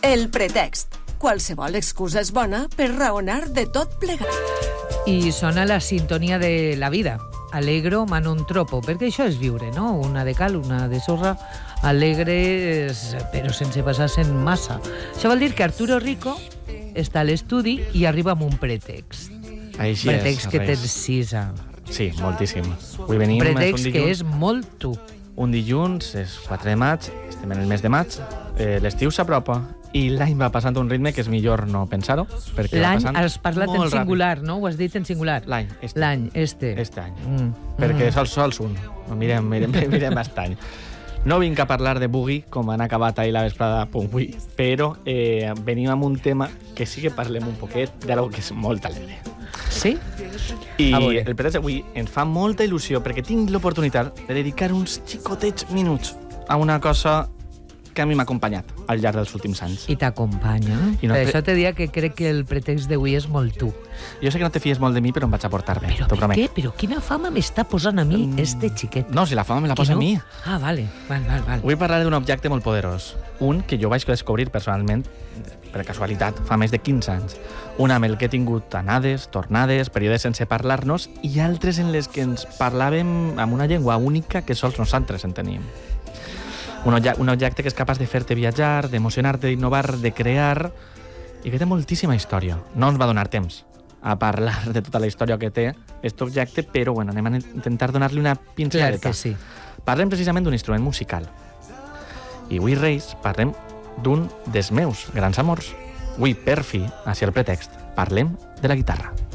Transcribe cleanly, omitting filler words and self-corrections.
El pretext. Qualsevol excusa és bona per raonar de tot plegat. I sona la sintonia de la vida. Alegro ma non troppo, perquè això és viure, no? Una de cal, una de sorra, alegres, però sense passar-se'n massa. Això vol dir que Arturo Rico està a l'estudi i arriba amb un pretext. Així pretext és, que Reis. tens 6 anys. Sí, moltíssim. Avui venim, Pretext és un que dilluns, és molt tu. un dilluns, és 4 de maig, estem en el mes de maig, l'estiu s'apropa i l'any va passant a un ritme que és millor no pensar-ho, perquè va L'any passant has parlat en molt ràpid. singular, no? Ho has dit en singular. L'any, este. Este any. Perquè sols un. Mirem bastany. No vinc a parlar de boogie, com han acabat ahir la vesprada avui, però venim amb un tema que sí que parlem un poquet d'algo que és molt alegre. Sí? I A veure. el pretext d'avui ens fa molta il·lusió perquè tinc l'oportunitat de dedicar uns xicotets minuts a una cosa que a mi m'ha acompanyat al llarg dels últims anys. I t'acompanya. I no Per te- això te dia que crec que el pretext d'avui és molt tu. Jo sé que no te fies molt de mi, però em vaig a portar bé, Però t'ho per promet. què? Però quina fama m'està posant a mi este xiquet? No, si la fama me la Que posa no? a mi. Ah, vale. Val. Vull parlar d'un objecte molt poderós. Un que jo vaig descobrir personalment, per casualitat, fa més de 15 anys. Un amb el que he tingut anades, tornades, períodes sense parlar-nos i altres en les que ens parlàvem amb una llengua única que sols nosaltres en teníem. Un objecte que és capaç de fer-te viatjar, d'emocionar-te, d'innovar, de crear i que té moltíssima història. No ens va donar temps a parlar de tota la història que té aquest objecte, però bueno, anem a intentar donar-li una Clar pinzelladeta. que sí. Parlem precisament d'un instrument musical. I avui, Reis, parlem d'un dels meus grans amors. Avui, per fi, així el pretext, parlem de la guitarra.